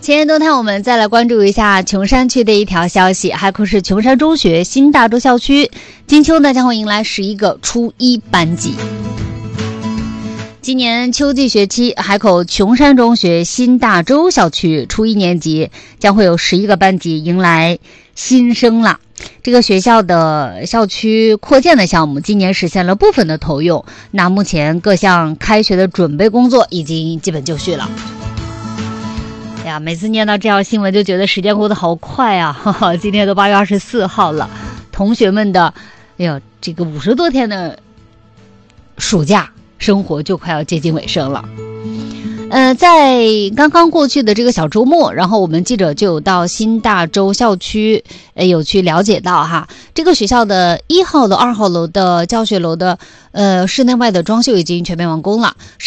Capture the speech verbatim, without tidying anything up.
前沿动态，我们再来关注一下琼山区的一条消息。海口市琼山中学新大洲校区金秋呢将会迎来十一个初一班级。今年秋季学期，海口琼山中学新大洲校区初一年级将会有十一个班级迎来新生了。这个学校的校区扩建的项目今年实现了部分的投用，那目前各项开学的准备工作已经基本就绪了。哎呀，每次念到这条新闻就觉得时间过得好快啊！哈哈，今天都八月二十四号了，同学们的，哎呀，这个五十多天的暑假生活就快要接近尾声了。呃，在刚刚过去的这个小周末，然后我们记者就有到新大洲校区，呃，有去了解到哈，这个学校的一号楼、二号楼的教学楼的呃室内外的装修已经全面完工了。